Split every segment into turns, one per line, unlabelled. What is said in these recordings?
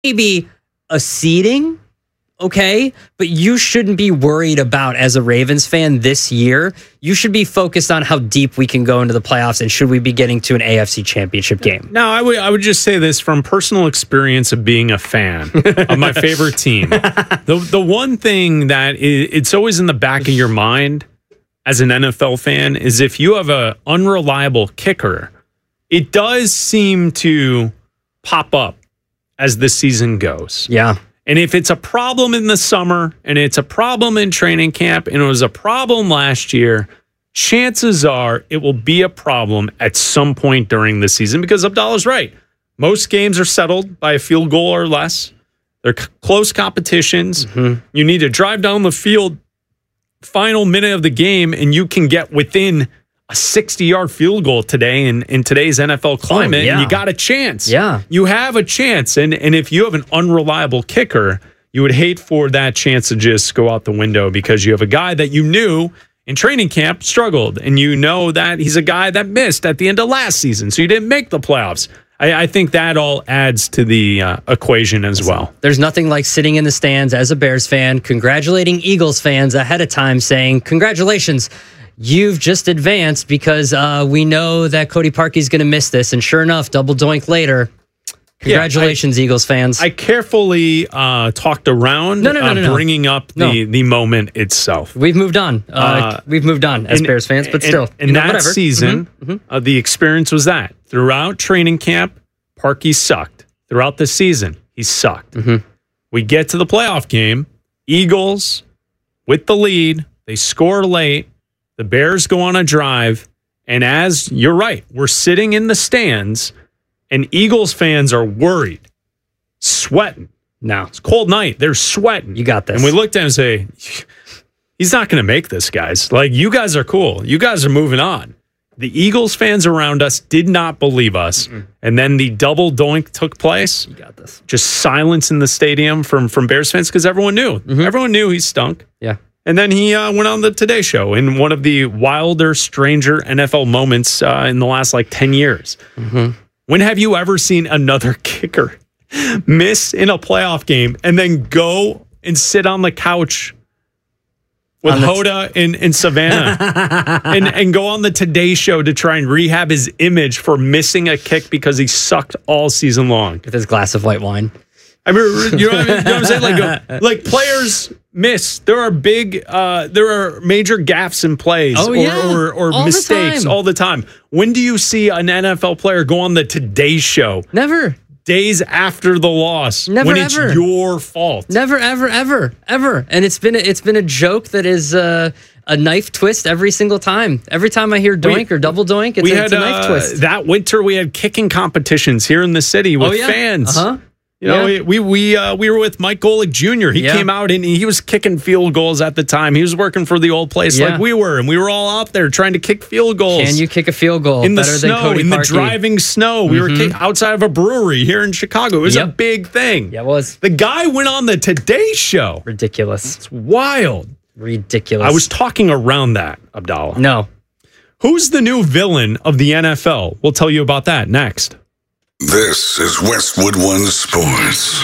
maybe a seeding, okay? But you shouldn't be worried about, as a Ravens fan this year, you should be focused on how deep we can go into the playoffs and should we be getting to an AFC championship game.
No, I would just say this from personal experience of being a fan of my favorite team. The one thing that it's always in the back of your mind as an NFL fan is if you have an unreliable kicker, it does seem to pop up as the season goes.
Yeah.
And if it's a problem in the summer and it's a problem in training camp and it was a problem last year, chances are it will be a problem at some point during the season because Abdallah's right. Most games are settled by a field goal or less. They're close competitions. Mm-hmm. You need to drive down the field final minute of the game and you can get within a 60-yard field goal today in today's NFL climate, and you got a chance.
Yeah.
You have a chance. And if you have an unreliable kicker, you would hate for that chance to just go out the window because you have a guy that you knew in training camp struggled, and you know that he's a guy that missed at the end of last season, so you didn't make the playoffs. I think that all adds to the equation as well.
There's nothing like sitting in the stands as a Bears fan, congratulating Eagles fans ahead of time, saying, congratulations, you've just advanced because we know that Cody Parkey's going to miss this. And sure enough, double doink later. Congratulations, Eagles fans.
I carefully talked around bringing up the moment itself.
We've moved on. We've moved on as Bears fans, but still.
And that season, the experience was that. Throughout training camp, Parkey sucked. Throughout the season, he sucked.
Mm-hmm.
We get to the playoff game. Eagles with the lead. They score late. The Bears go on a drive, and as you're right, we're sitting in the stands, and Eagles fans are worried, sweating.
No.
It's a cold night. They're sweating.
You got this.
And we looked at him and say, he's not going to make this, guys. Like, you guys are cool. You guys are moving on. The Eagles fans around us did not believe us, and then the double doink took place.
You got this.
Just silence in the stadium from Bears fans because everyone knew. Mm-hmm. Everyone knew he stunk.
Yeah.
And then he went on the Today Show in one of the wilder, stranger NFL moments in the last 10 years.
Mm-hmm.
When have you ever seen another kicker miss in a playoff game and then go and sit on the couch with Hoda in Savannah and go on the Today Show to try and rehab his image for missing a kick because he sucked all season long?
With his glass of white wine.
I mean, you know what I'm saying? Like players miss. There are major gaffes in plays or mistakes all the time. When do you see an NFL player go on the Today Show?
Never.
Days after the loss.
Never,
when it's
ever.
your fault.
Never, ever, ever, ever. And it's been a joke that is a knife twist every single time. Every time I hear doink or double doink, it's a knife twist.
That winter we had kicking competitions here in the city with fans.
Uh-huh.
You know, we were with Mike Golick Jr. He came out and he was kicking field goals at the time. He was working for the old place like we were, and we were all out there trying to kick field goals.
Can you kick a field goal
in the
better
snow,
than Cody
in
Parkey?
the driving snow? We were outside of a brewery here in Chicago. It was a big thing.
Yeah, it was.
The guy went on the Today Show.
Ridiculous.
It's wild.
Ridiculous.
I was talking around that, Abdallah.
No.
Who's the new villain of the NFL? We'll tell you about that next.
This is Westwood One Sports.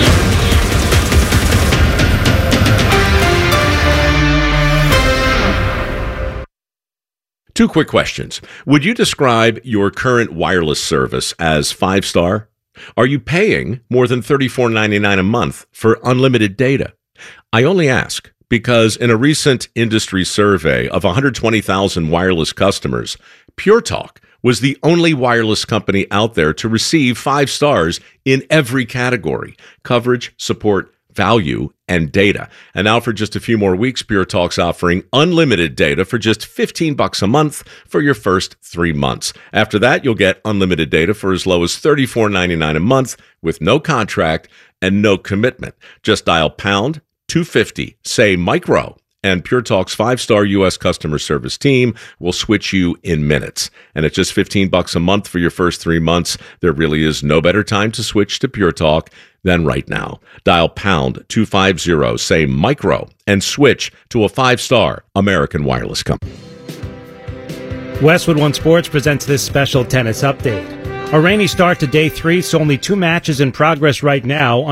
Two quick questions. Would you describe your current wireless service as 5-star? Are you paying more than $34.99 a month for unlimited data? I only ask because in a recent industry survey of 120,000 wireless customers, Pure Talk was the only wireless company out there to receive 5 stars in every category: coverage, support, value, and data. And now for just a few more weeks, Pure Talk's offering unlimited data for just $15 a month for your first 3 months. After that, you'll get unlimited data for as low as $34.99 a month with no contract and no commitment. Just dial pound 250, say micro, and Pure Talk's 5-star U.S. customer service team will switch you in minutes. And at just $15 a month for your first 3 months, there really is no better time to switch to Pure Talk than right now. Dial pound 250, say micro, and switch to a 5-star American wireless company.
Westwood One Sports presents this special tennis update. A rainy start to day 3, so only 2 matches in progress right now.